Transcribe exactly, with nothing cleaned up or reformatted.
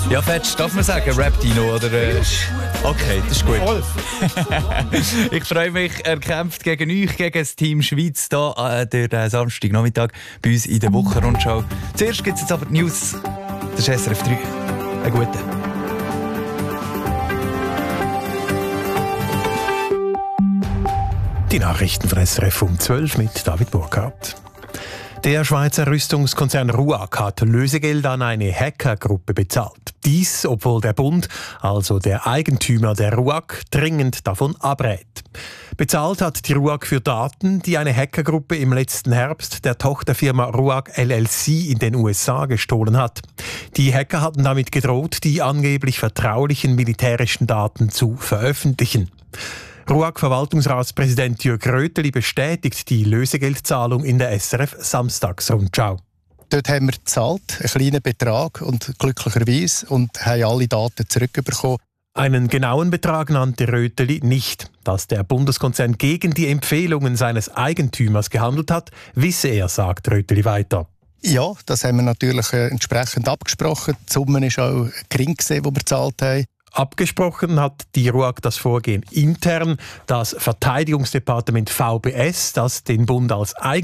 Ja, Fetsch, darf man sagen, Rap-Dino, oder? Äh? Okay, das ist gut. Ich freue mich, er kämpft gegen euch, gegen das Team Schweiz, hier äh, den Samstagnachmittag bei uns in der Wochenrundschau. Zuerst gibt es jetzt aber die News. Das ist S R F drei. Einen guten. Die Nachrichten von S R F um zwölf mit David Burkhardt. Der Schweizer Rüstungskonzern RUAG hat Lösegeld an eine Hackergruppe bezahlt. Dies, obwohl der Bund, also der Eigentümer der RUAG, dringend davon abrät. Bezahlt hat die RUAG für Daten, die eine Hackergruppe im letzten Herbst der Tochterfirma RUAG L L C in den U S A gestohlen hat. Die Hacker hatten damit gedroht, die angeblich vertraulichen militärischen Daten zu veröffentlichen. RUAG-Verwaltungsratspräsident Jürg Röteli bestätigt die Lösegeldzahlung in der S R F-Samstagsrundschau. Dort haben wir gezahlt, einen kleinen Betrag und glücklicherweise und haben alle Daten zurückbekommen. Einen genauen Betrag nannte Röteli nicht. Dass der Bundeskonzern gegen die Empfehlungen seines Eigentümers gehandelt hat, wisse er, sagt Röteli weiter. Ja, das haben wir natürlich entsprechend abgesprochen. Die Summe war auch gering, die wir gezahlt haben. Abgesprochen hat die RUAG das Vorgehen intern. Das Verteidigungsdepartement V B S, das den Bund als